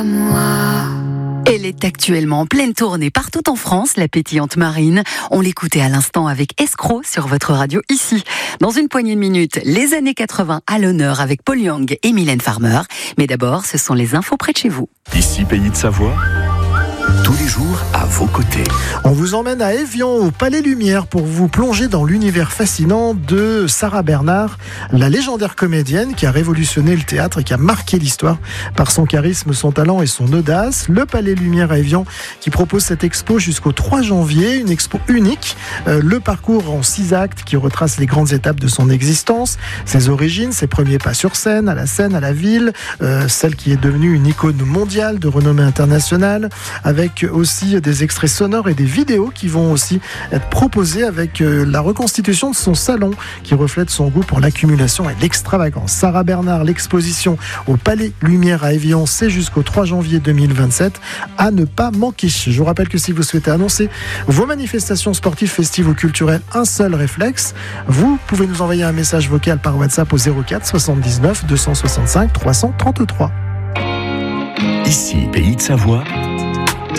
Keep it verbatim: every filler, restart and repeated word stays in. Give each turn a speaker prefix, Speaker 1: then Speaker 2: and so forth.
Speaker 1: Elle est actuellement en pleine tournée partout en France, la pétillante Marine. On l'écoutait à l'instant avec Escroc sur votre radio ici. Dans une poignée de minutes, les années quatre-vingts à l'honneur avec Paul Young et Mylène Farmer. Mais d'abord, ce sont les infos près de chez vous.
Speaker 2: Ici, Pays de Savoie, tous les jours à vos côtés.
Speaker 3: On vous emmène à Évian, au Palais Lumière, pour vous plonger dans l'univers fascinant de Sarah Bernard, la légendaire comédienne qui a révolutionné le théâtre et qui a marqué l'histoire par son charisme, son talent et son audace. Le Palais Lumière à Évian qui propose cette expo jusqu'au trois janvier, une expo unique, euh, le parcours en six actes qui retrace les grandes étapes de son existence, ses origines, ses premiers pas sur scène, à la scène, à la ville, euh, celle qui est devenue une icône mondiale de renommée internationale, avec aussi des extraits sonores et des vidéos qui vont aussi être proposés avec la reconstitution de son salon qui reflète son goût pour l'accumulation et l'extravagance. Sarah Bernard, l'exposition au Palais Lumière à Évian, c'est jusqu'au trois janvier deux mille vingt-sept, à ne pas manquer. Je vous rappelle que si vous souhaitez annoncer vos manifestations sportives, festives ou culturelles, un seul réflexe, vous pouvez nous envoyer un message vocal par WhatsApp au zéro quatre soixante-dix-neuf deux cent soixante-cinq trois cent trente-trois.
Speaker 2: Ici, Pays de Savoie,